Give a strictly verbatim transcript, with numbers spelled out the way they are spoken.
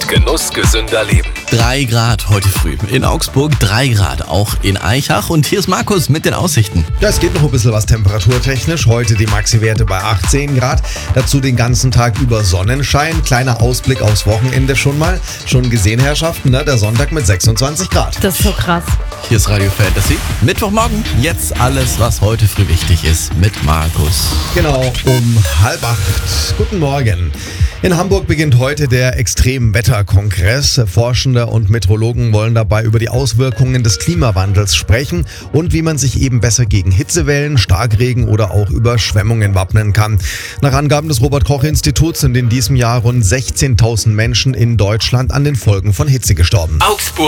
mit Genuss gesünder Leben. Drei Grad heute früh. In Augsburg drei Grad, auch in Aichach. Und hier ist Markus mit den Aussichten. Ja, es geht noch ein bisschen was temperaturtechnisch. Heute die Maxi-Werte bei achtzehn Grad. Dazu den ganzen Tag über Sonnenschein. Kleiner Ausblick aufs Wochenende schon mal. Schon gesehen, Herrschaften, ne? Der Sonntag mit sechsundzwanzig Grad. Das ist so krass. Hier ist Radio Fantasy. Mittwochmorgen. Jetzt alles, was heute früh wichtig ist, mit Markus. Genau, um halb acht. Guten Morgen. In Hamburg beginnt heute der Extremwetterkongress. Forschende und Meteorologen wollen dabei über die Auswirkungen des Klimawandels sprechen und wie man sich eben besser gegen Hitzewellen, Starkregen oder auch Überschwemmungen wappnen kann. Nach Angaben des Robert-Koch-Instituts sind in diesem Jahr rund sechzehntausend Menschen in Deutschland an den Folgen von Hitze gestorben. Augsburg.